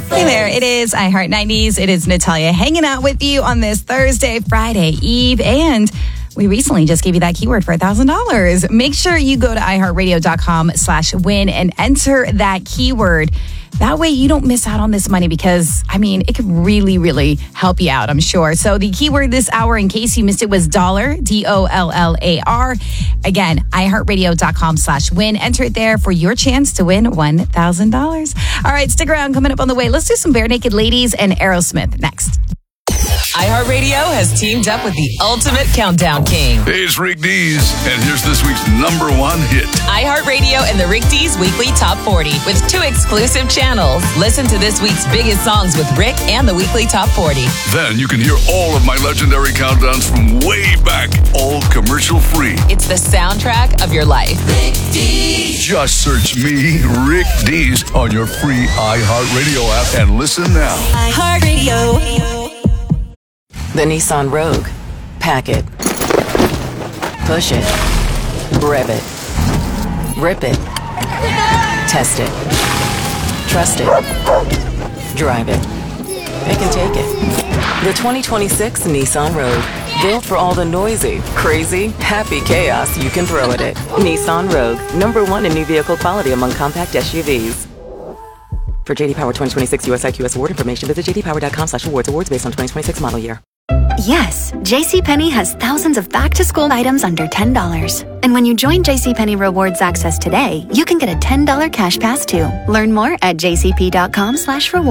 Hey there, it is iHeart 90s. It is Natalia hanging out with you on this Thursday, Friday Eve, and we recently just gave you that keyword for $1,000. Make sure you go to iHeartRadio.com/win and enter that keyword. That way you don't miss out on this money because, it could really, really help you out, I'm sure. So the keyword this hour, in case you missed it, was dollar, DOLLAR. Again, iHeartRadio.com/win. Enter it there for your chance to win $1,000. All right, stick around. Coming up on the way, let's do some Bare Naked Ladies and Aerosmith next. iHeartRadio has teamed up with the ultimate countdown king. Hey, it's Rick Dees, and here's this week's #1 hit. iHeartRadio and the Rick Dees Weekly Top 40 with 2 exclusive channels. Listen to this week's biggest songs with Rick and the Weekly Top 40. Then you can hear all of my legendary countdowns from way back, all commercial free. It's the soundtrack of your life. Rick Dees. Just search me, Rick Dees, on your free iHeartRadio app and listen now. iHeartRadio. The Nissan Rogue. Pack it. Push it. Rev it. Rip it. Test it. Trust it. Drive it. Pick and take it. The 2026 Nissan Rogue. Built for all the noisy, crazy, happy chaos you can throw at it. Nissan Rogue. #1 in new vehicle quality among compact SUVs. For JD Power 2026 US IQS award information, visit jdpower.com/awards. Awards based on 2026 model year. Yes, JCPenney has thousands of back-to-school items under $10. And when you join JCPenney Rewards Access today, you can get a $10 cash pass too. Learn more at jcp.com/rewards.